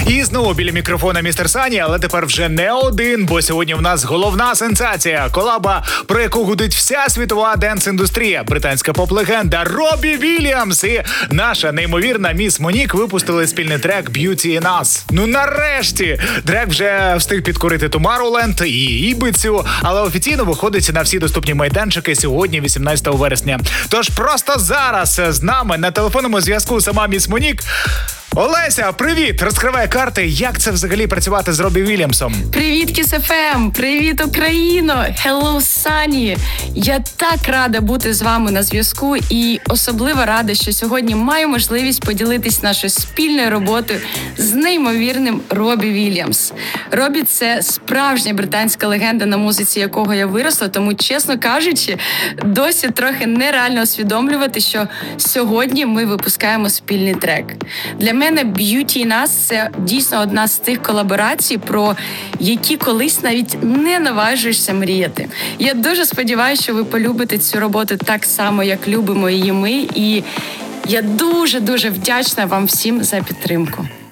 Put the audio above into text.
І знову біля мікрофона містер Сані, але тепер вже не один, бо сьогодні в нас головна сенсація. Колаба, про яку гудить вся світова денс-індустрія. Британська поп-легенда Робі Вільямс і наша неймовірна міс Монік випустили спільний трек «Beauty in Us». Ну нарешті! Трек вже встиг підкорити Tomorrowland і Ібицю, але офіційно виходить на всі доступні майданчики сьогодні, 18 вересня. Тож просто зараз з нами на телефонному зв'язку сама міс Монік. Олеся, привіт! Розкривай карти, як це взагалі працювати з Робі Вільямсом. Привіт, Kiss FM! Привіт, Україно! Hello, Сані! Я так рада бути з вами на зв'язку і особливо рада, що сьогодні маю можливість поділитись нашою спільною роботою з неймовірним Робі Вільямс. Робі – це справжня британська легенда, на музиці якого я виросла, тому, чесно кажучи, досі трохи нереально усвідомлювати, що сьогодні ми випускаємо спільний трек. Для мене «Beauty in Us» – це дійсно одна з тих колаборацій, про які колись навіть не наважуєшся мріяти. Я дуже сподіваюся, що ви полюбите цю роботу так само, як любимо її ми, і я дуже-дуже вдячна вам всім за підтримку.